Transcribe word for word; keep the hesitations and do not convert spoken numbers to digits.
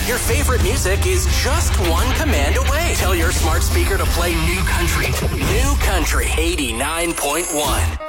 Your favorite music is just one command away. Tell your smart speaker to play New Country. New Country eighty-nine point one.